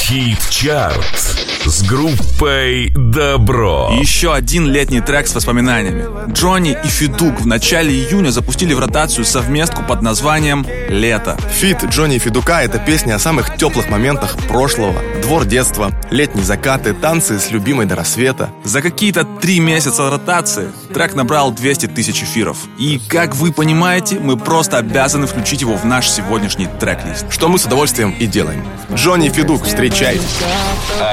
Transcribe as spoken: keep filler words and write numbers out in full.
Хит-чарт с группой Добро. Еще один летний трек с воспоминаниями. Джонни и Федук в начале июня запустили в ротацию совместку под названием «Лето». Фит Джонни и Федука — это песня о самых теплых моментах прошлого. Двор детства, летние закаты, танцы с любимой до рассвета. За какие-то три месяца ротации трек набрал двести тысяч эфиров. И, как вы понимаете, мы просто обязаны включить его в наш сегодняшний трек-лист. Что мы с удовольствием и делаем. Джонни и Федук, встречайте!